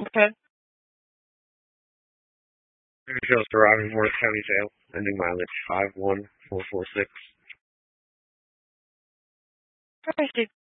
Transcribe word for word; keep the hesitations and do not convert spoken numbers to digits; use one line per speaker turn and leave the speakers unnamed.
Okay. Shows arriving Morris County Jail. Ending mileage five one four four six. Okay, Steve.